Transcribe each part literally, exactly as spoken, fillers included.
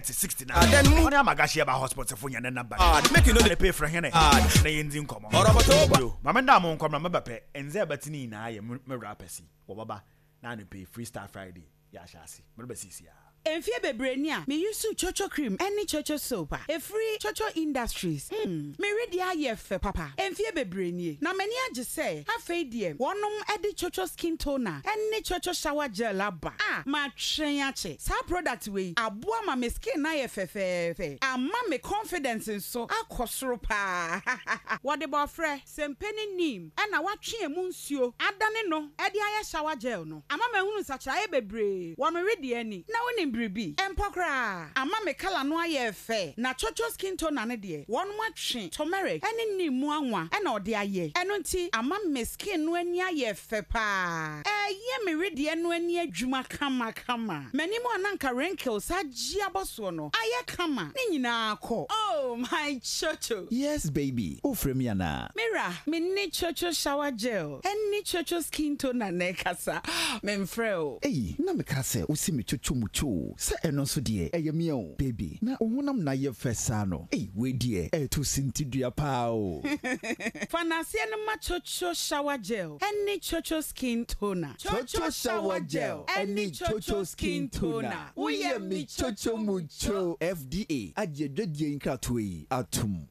sixty-nine. Then money am agashi about hospital for your number. Ah, make you know they pay for him. Ah, na yendin komo. Oroboto. Mama nda mo nkom na mabepe. Enze batini na aye me rapesi. Wo baba na no pay Freestyle Friday. Ya shasi. Me be sisi ya. Enfie bebrenia me use chocho cream any chocho soap e free chocho industries mm me ready aye fe papa enfie bebrenie na mani age say afei die wonom e de chocho skin toner any chocho shower gel aba ah ma twen ache sa product we aboa ma me skin na ye fe fe fe ama me confidence nso akosoro pa what the bofre sempeni nim e na watwe emu nsuo adane no e de aye shower gel no ama ma hunu sacha e bebre wo me ready ani na woni bribi empokra ama me kala no aye fe na chocho skin toner ne de won matwe turmeric ene nimu anwa e na ode aye eno nti ama me skin no ani aye fe pa eh ye me rede no ani adwuma kama kama mani mo ananka wrinkles agye aboso no aye kama ne nyina akọ oh my chocho yes baby o frame ya na mira me ni chocho shower gel ene chocho skin toner na kasa me mfreo eh na me kasa o si me chocho mucho se eno so de eye me o baby na ohunam na ye fesa no eh we de e to sintidua pa o fanasie no ma chocho shower gel any chocho skin toner chocho shower gel any chocho skin toner we ye me chocho mucho F D A ajededie nkratoi atum.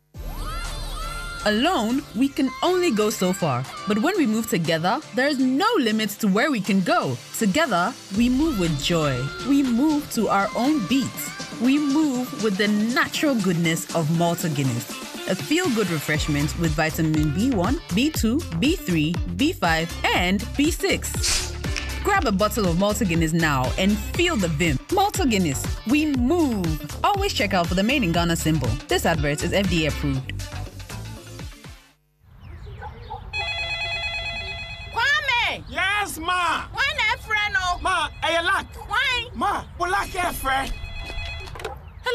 Alone, we can only go so far. But when we move together, there's no limits to where we can go. Together, we move with joy. We move to our own beats. We move with the natural goodness of Malta Guinness. A feel-good refreshment with vitamin B one, B two, B three, B five, and B six. Grab a bottle of Malta Guinness now and feel the vim. Malta Guinness, we move. Always check out for the Made in Ghana symbol. This advert is F D A approved. Yes, ma. Why not friend? Ma, I lack. Why? Ma, we lack a friend.